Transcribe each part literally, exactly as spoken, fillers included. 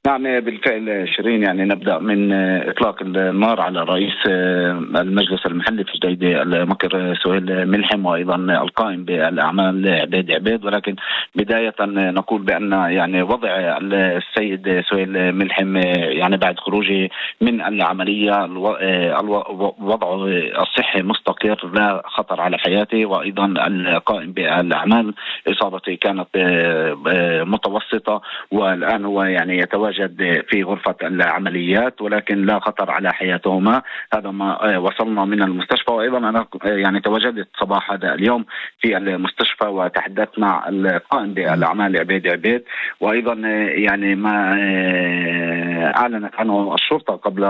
نعم بالفعل شيرين، يعني نبدأ من إطلاق النار على رئيس المجلس المحلي في جديدة المكر سهيل ملحم، وأيضا القائم بالأعمال عبيد عبيد. ولكن بداية نقول بأن يعني وضع السيد سهيل ملحم يعني بعد خروجه من العملية وضعه الصحي مستقر، لا خطر على حياته، وأيضا القائم بالأعمال إصابته كانت متوسطة، والآن هو يعني يتواجد في غرفة العمليات ولكن لا خطر على حياتهما. هذا ما وصلنا من المستشفى. وأيضا أنا يعني تواجدت صباح هذا اليوم في المستشفى وتحدثت مع القائم بالأعمال عبيد عبيد، وأيضا يعني ما أعلنت عنه الشرطة قبل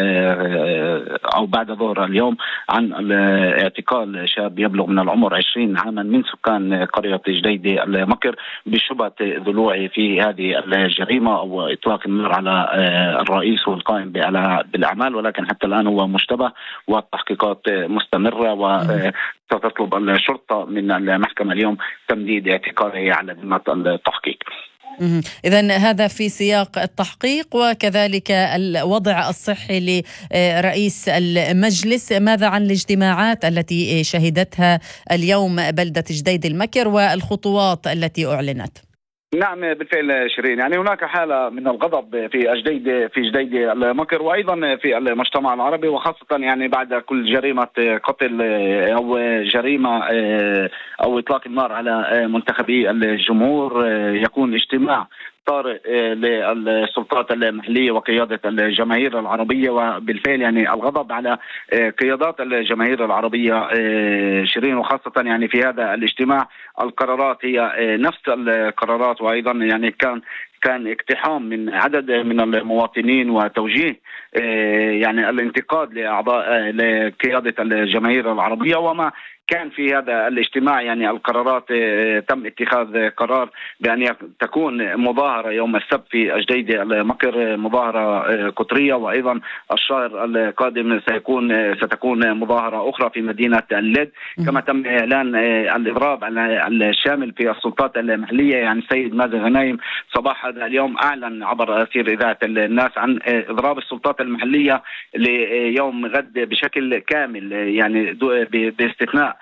أو بعد ظهر اليوم عن اعتقال شاب يبلغ من العمر عشرين عاما من سكان قرية جديدة المكر بشبهة ضلوعه في هذه الجريمة أو إطلاق النار على الرئيس والقائم بالأعمال. ولكن حتى الآن هو مشتبه والتحقيقات مستمرة، وستطلب الشرطة من المحكمة اليوم تمديد اعتقاله على ذمة التحقيق. إذن هذا في سياق التحقيق وكذلك الوضع الصحي لرئيس المجلس. ماذا عن الاجتماعات التي شهدتها اليوم بلدة جديد المكر والخطوات التي أعلنت؟ نعم بالفعل شيرين، يعني هناك حالة من الغضب في جديد في جديد المكر وأيضا في المجتمع العربي، وخاصة يعني بعد كل جريمة قتل أو جريمة أو إطلاق النار على منتخبي الجمهور يكون اجتماع طارئ للسلطات المحلية وقيادة الجماهير العربية. وبالفعل يعني الغضب على قيادات الجماهير العربية شيرين، وخاصة يعني في هذا الاجتماع القرارات هي نفس القرارات، وأيضا يعني كان كان اقتحام من عدد من المواطنين وتوجيه يعني الانتقاد لأعضاء لقيادة الجماهير العربية. وما كان في هذا الاجتماع يعني القرارات تم اتخاذ قرار بأن تكون مظاهرة يوم السبت في جديدة المكر، مظاهرة قطرية، وأيضا الشهر القادم سيكون ستكون مظاهرة أخرى في مدينة اللد. كما تم إعلان الإضراب الشامل في السلطات المحلية، يعني السيد مازن غنايم صباح هذا اليوم أعلن عبر أثير إذاعة الناس عن إضراب السلطات المحلية ليوم غد بشكل كامل، يعني باستثناء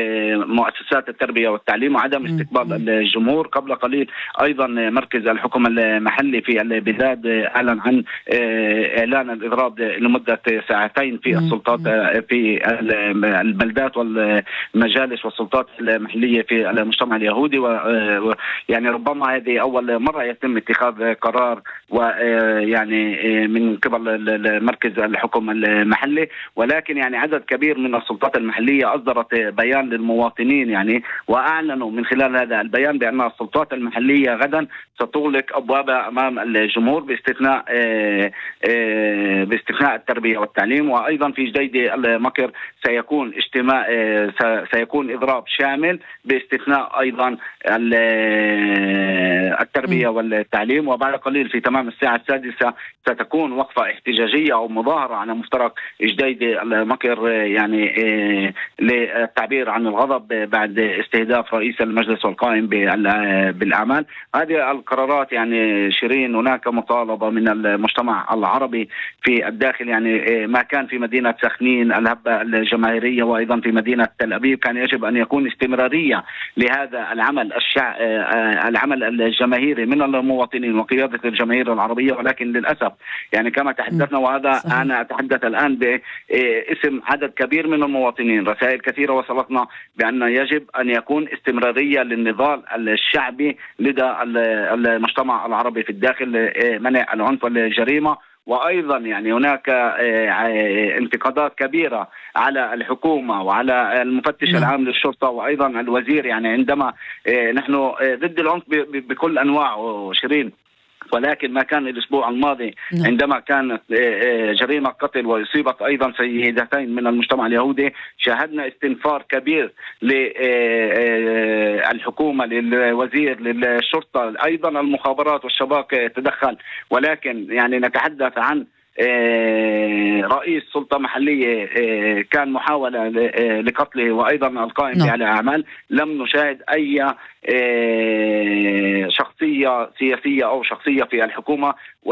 مؤسسات التربية والتعليم وعدم استقبال الجمهور. قبل قليل أيضا مركز الحكم المحلي في البلاد أعلن عن إعلان الإضراب لمدة ساعتين في السلطات في البلدات والمجالس والسلطات المحلية في المجتمع اليهودي. ويعني ربما هذه أول مرة يتم اتخاذ قرار ويعني من قبل مركز الحكم المحلي، ولكن يعني عدد كبير من السلطات المحلية أصدرت بيان للمواطنين يعني وأعلنوا من خلال هذا البيان بأن السلطات المحلية غدا ستغلق أبوابها أمام الجمهور باستثناء باستثناء التربية والتعليم. وأيضا في جديدة المكر سيكون اجتماع سيكون إضراب شامل باستثناء أيضا التربية والتعليم. وبعد قليل في تمام الساعة السادسة ستكون وقفة احتجاجية أو مظاهرة على مفترق جديدة المكر، يعني للتعبير عن الغضب بعد استهداف رئيس المجلس والقائم بالأعمال. هذه القرارات يعني شيرين هناك مطالبة من المجتمع العربي في الداخل، يعني ما كان في مدينة سخنين الهبة الجماهيرية وأيضا في مدينة تل أبيب كان يجب أن يكون استمرارية لهذا العمل الشع... العمل الجماهيري من المواطنين وقيادة الجماهير العربية. ولكن للأسف يعني كما تحدثنا، وهذا صحيح. أنا أتحدث الآن باسم عدد كبير من المواطنين، رسائل كثيرة وصلتنا بأن يجب أن يكون استمرارية للنضال الشعبي لدى المجتمع العربي في الداخل منع العنف والجريمة. وأيضا يعني هناك انتقادات كبيرة على الحكومة وعلى المفتش العام للشرطة وأيضا الوزير، يعني عندما نحن ضد العنف بكل أنواعه شيرين. ولكن ما كان الأسبوع الماضي عندما كانت جريمة قتل وإصيبت أيضا سيدتين من المجتمع اليهودي، شاهدنا استنفار كبير للحكومة للوزير للشرطة أيضا المخابرات والشباك تدخل. ولكن يعني نتحدث عن رئيس سلطة محلية كان محاولة لقتله وأيضا القائم على أعمال. لم نشاهد أي شخصية سياسية أو شخصية في الحكومة